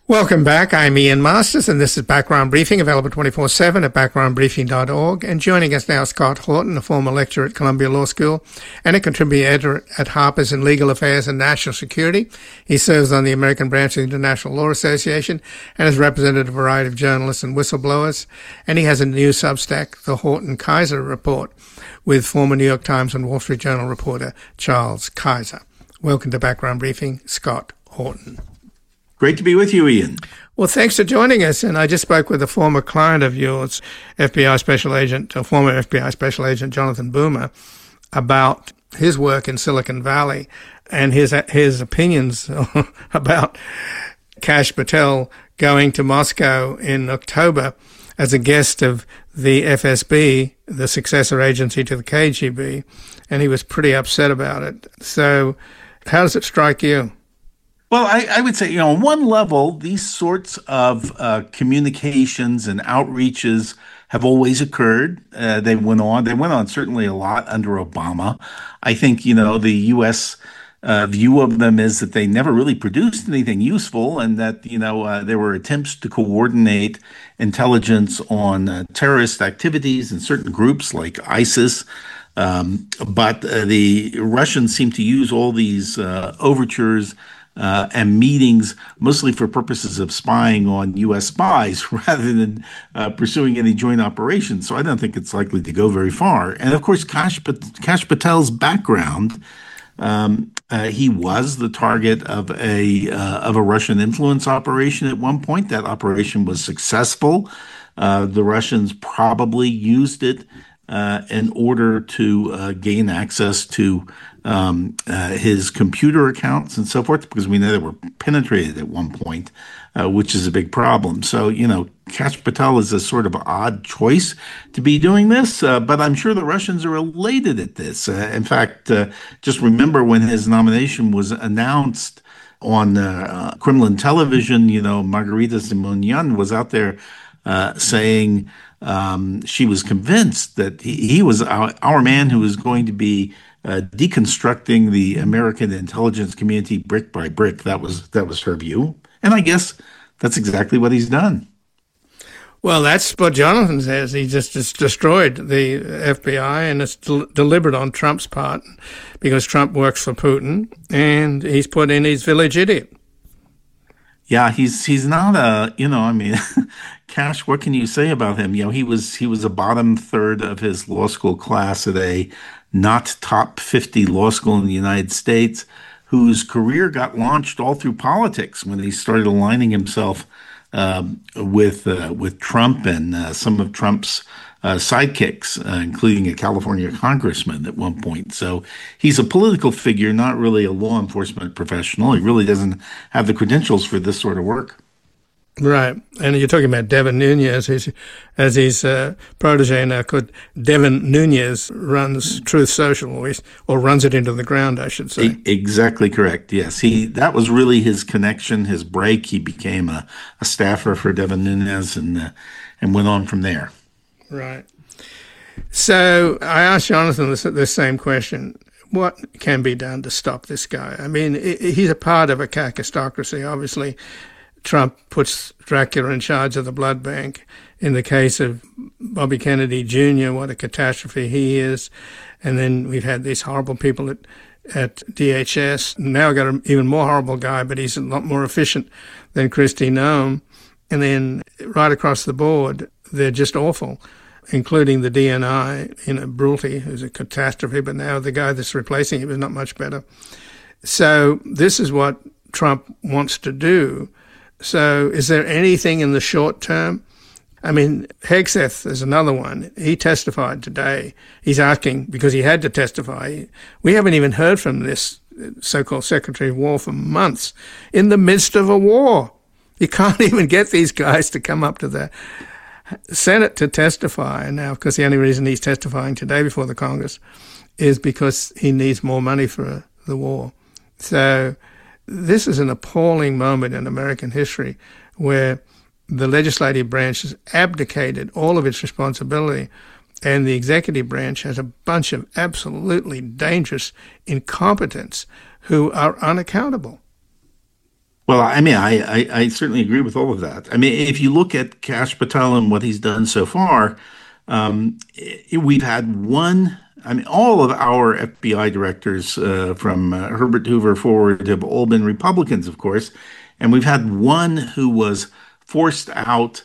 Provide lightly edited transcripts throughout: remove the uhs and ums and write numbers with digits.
Welcome back. I'm Ian Masters, and this is Background Briefing, available 24/7 at backgroundbriefing.org. And joining us now, Scott Horton, a former lecturer at Columbia Law School and a contributing editor at Harper's in Legal Affairs and National Security. He serves on the American branch of the International Law Association and has represented a variety of journalists and whistleblowers. And he has a new Substack, the Horton Kaiser Report, with former New York Times and Wall Street Journal reporter Charles Kaiser. Welcome to Background Briefing, Scott Horton. Great to be with you, Ian. Well, thanks for joining us. And I just spoke with a former client of yours, former FBI Special Agent Jonathan Boomer, about his work in Silicon Valley and his opinions about Kash Patel going to Moscow in October as a guest of the FSB, the successor agency to the KGB, and he was pretty upset about it. So how does it strike you? Well, I would say, on one level, these sorts of communications and outreaches have always occurred. They went on certainly a lot under Obama. I think, the U.S. View of them is that they never really produced anything useful, and that, there were attempts to coordinate intelligence on terrorist activities in certain groups like ISIS. But the Russians seem to use all these overtures and meetings mostly for purposes of spying on U.S. spies rather than pursuing any joint operations. So I don't think it's likely to go very far. And of course, Kash Patel's background, he was the target of a Russian influence operation at one point. That operation was successful. The Russians probably used it in order to gain access to his computer accounts and so forth, because we know they were penetrated at one point, which is a big problem. So, Kash Patel is a sort of odd choice to be doing this, but I'm sure the Russians are elated at this. In fact, just remember when his nomination was announced on Kremlin television, Margarita Simonyan was out there saying she was convinced that he was our man who was going to be deconstructing the American intelligence community brick by brick. That was her view, and I guess that's exactly what he's done. Well, that's what Jonathan says. He just destroyed the FBI, and it's deliberate on Trump's part because Trump works for Putin, and he's put in his village idiot. Yeah, he's not Kash, what can you say about him? He was a bottom third of his law school class at a not top 50 law school in the United States, whose career got launched all through politics when he started aligning himself with Trump and some of Trump's sidekicks, including a California congressman at one point. So he's a political figure, not really a law enforcement professional. He really doesn't have the credentials for this sort of work. Right. And you're talking about Devin Nunes, as his protege now. Devin Nunes runs Truth Social, or runs it into the ground, I should say. Exactly correct. Yes. That was really his connection, his break. He became a staffer for Devin Nunes and went on from there. Right. So I asked Jonathan this same question. What can be done to stop this guy? I mean, he's a part of a kakistocracy, obviously. Trump puts Dracula in charge of the blood bank. In the case of Bobby Kennedy Jr., what a catastrophe he is. And then we've had these horrible people at DHS. Now we've got an even more horrible guy, but he's a lot more efficient than Kristi Noem. And then right across the board, they're just awful, including the DNI, Brulte, who's a catastrophe, but now the guy that's replacing him is not much better. So this is what Trump wants to do. So is there anything in the short term? I mean, Hegseth is another one. He testified today. He's asking, because he had to testify. We haven't even heard from this so-called Secretary of War for months, in the midst of a war. You can't even get these guys to come up to the Senate to testify. Now, of course, the only reason he's testifying today before the Congress is because he needs more money for the war. So this is an appalling moment in American history where the legislative branch has abdicated all of its responsibility, and the executive branch has a bunch of absolutely dangerous incompetents who are unaccountable. Well, I mean, I certainly agree with all of that. I mean, if you look at Kash Patel and what he's done so far, we've had one. I mean, all of our FBI directors, from Herbert Hoover forward, have all been Republicans, of course, and we've had one who was forced out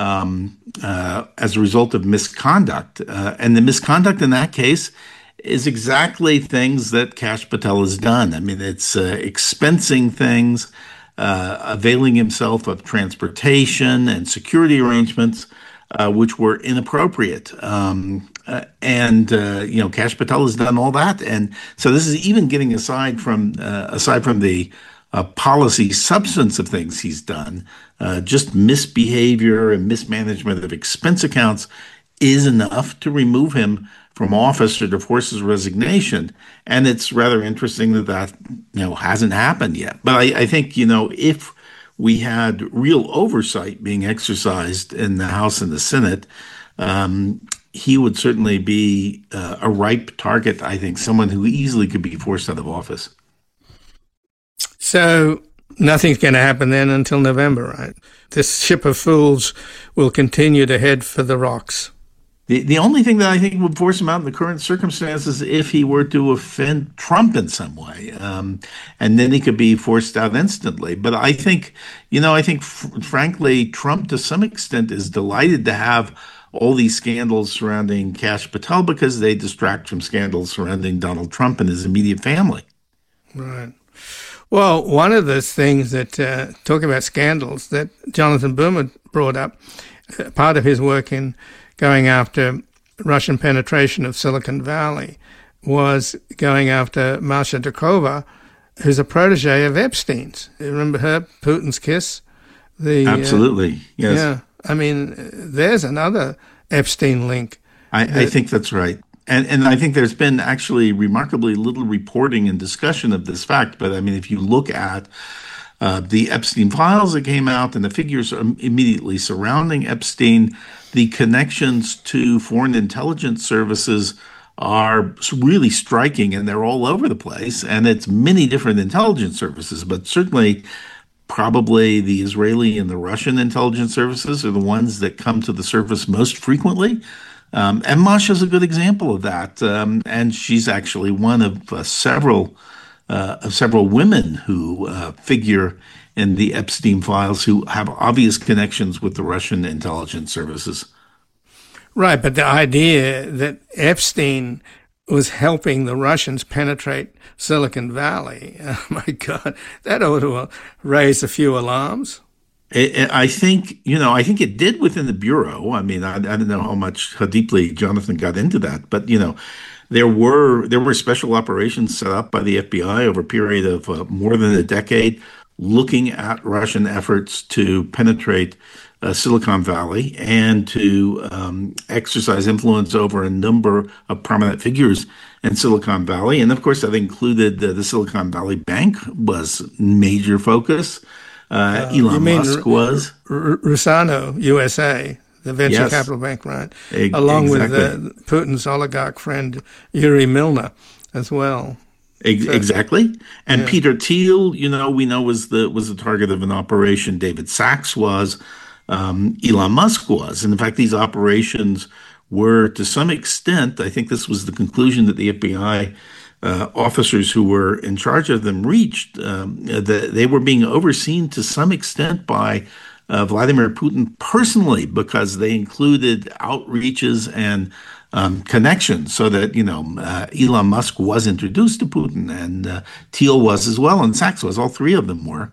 as a result of misconduct, and the misconduct in that case is exactly things that Kash Patel has done. I mean, it's expensing things, availing himself of transportation and security arrangements, which were inappropriate. Kash Patel has done all that, and so this is even getting aside from the policy substance of things he's done. Just misbehavior and mismanagement of expense accounts is enough to remove him from office or to force his resignation. And it's rather interesting that hasn't happened yet. But I think, if we had real oversight being exercised in the House and the Senate, he would certainly be a ripe target, I think, someone who easily could be forced out of office. So nothing's going to happen then until November, right? This ship of fools will continue to head for the rocks. The only thing that I think would force him out in the current circumstances if he were to offend Trump in some way, and then he could be forced out instantly. But I think, frankly, Trump to some extent is delighted to have all these scandals surrounding Kash Patel because they distract from scandals surrounding Donald Trump and his immediate family. Right. Well, one of the things that, talking about scandals, that Jonathan Boomer brought up, part of his work in going after Russian penetration of Silicon Valley was going after Masha Dukova, who's a protege of Epstein's. You remember her, Putin's kiss? Absolutely, yes. Yeah, I mean, there's another Epstein link. I think that's right. And I think there's been actually remarkably little reporting and discussion of this fact. But I mean, if you look at the Epstein files that came out and the figures immediately surrounding Epstein, the connections to foreign intelligence services are really striking, and they're all over the place. And it's many different intelligence services, but certainly probably the Israeli and the Russian intelligence services are the ones that come to the surface most frequently. And Masha's a good example of that. And she's actually one of several women who figure in the Epstein files who have obvious connections with the Russian intelligence services. Right, but the idea that Epstein was helping the Russians penetrate Silicon Valley, oh my God, that ought to raise a few alarms. I think it did within the Bureau. I mean, I don't know how deeply Jonathan got into that, but, there were special operations set up by the FBI over a period of more than a decade, looking at Russian efforts to penetrate Silicon Valley and to exercise influence over a number of prominent figures in Silicon Valley. And of course, that included the Silicon Valley Bank was major focus. Elon Musk was. Rusano USA, the venture capital bank, right? Along with Putin's oligarch friend Yuri Milner as well. Exactly. And Peter Thiel, we know was the target of an operation. David Sachs was. Elon Musk was. And in fact, these operations were, to some extent, I think this was the conclusion that the FBI officers who were in charge of them reached, that they were being overseen to some extent by Vladimir Putin personally, because they included outreaches and connections, so that Elon Musk was introduced to Putin, and Thiel was as well, and Sachs was. All three of them were.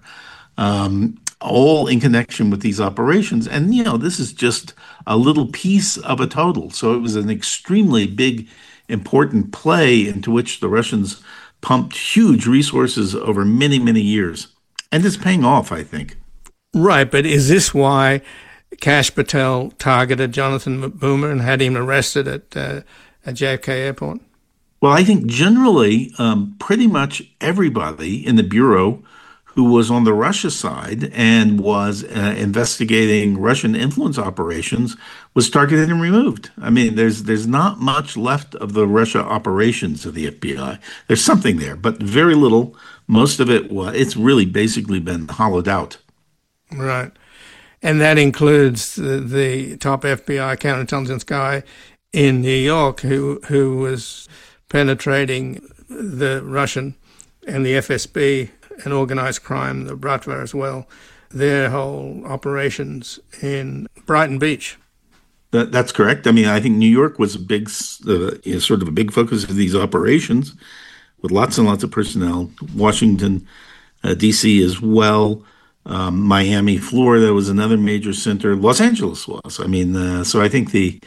All in connection with these operations. And, this is just a little piece of a total. So it was an extremely big, important play into which the Russians pumped huge resources over many, many years. And it's paying off, I think. Right. But is this why Kash Patel targeted Jonathan Boomer and had him arrested at JFK Airport? Well, I think generally, pretty much everybody in the Bureau who was on the Russia side and was investigating Russian influence operations, was targeted and removed. I mean, there's not much left of the Russia operations of the FBI. There's something there, but very little. Most of it's really basically been hollowed out. Right. And that includes the top FBI counterintelligence guy in New York who was penetrating the Russian and the FSB and organized crime, the Bratva as well, their whole operations in Brighton Beach. That's correct. I mean, I think New York was a big, sort of a big focus of these operations, with lots and lots of personnel. Washington, D.C. as well. Miami, Florida was another major center. Los Angeles was. I mean, so I think the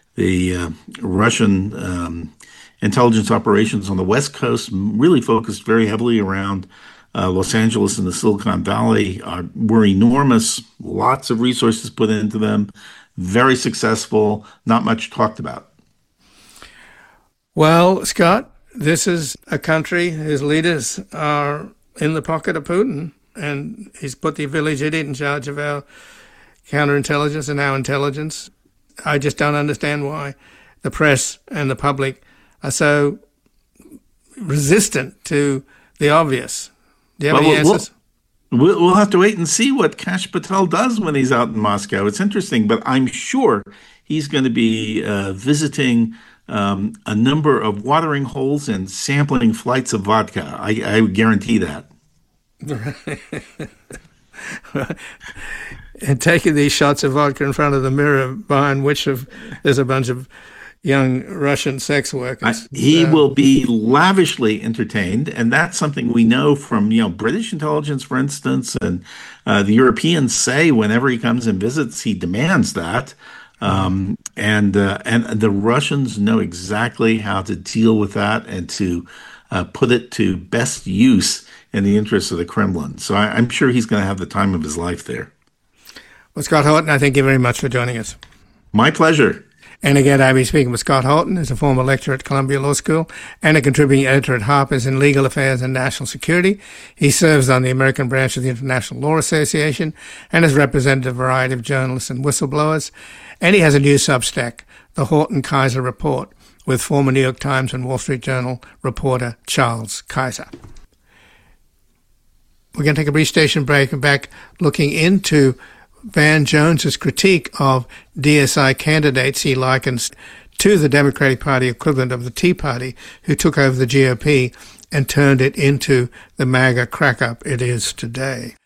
Russian intelligence operations on the West Coast really focused very heavily around Los Angeles and the Silicon Valley. Were enormous. Lots of resources put into them. Very successful. Not much talked about. Well, Scott, this is a country whose leaders are in the pocket of Putin, and he's put the village idiot in charge of our counterintelligence and our intelligence. I just don't understand why the press and the public are so resistant to the obvious. Do you have any answers? We'll have to wait and see what Kash Patel does when he's out in Moscow. It's interesting, but I'm sure he's going to be visiting a number of watering holes and sampling flights of vodka. I guarantee that. And taking these shots of vodka in front of the mirror behind which there's a bunch of young Russian sex workers. He will be lavishly entertained, and that's something we know from British intelligence, for instance, and the Europeans say whenever he comes and visits, he demands that. And the Russians know exactly how to deal with that and to put it to best use in the interests of the Kremlin. So I'm sure he's going to have the time of his life there. Well, Scott Horton, I thank you very much for joining us. My pleasure. And again, I'll be speaking with Scott Horton, who's a former lecturer at Columbia Law School and a contributing editor at Harper's in Legal Affairs and National Security. He serves on the American branch of the International Law Association and has represented a variety of journalists and whistleblowers. And he has a new Substack, The Horton Kaiser Report, with former New York Times and Wall Street Journal reporter Charles Kaiser. We're going to take a brief station break and back looking into Van Jones's critique of DSI candidates he likens to the Democratic Party equivalent of the Tea Party, who took over the GOP and turned it into the MAGA crack-up it is today.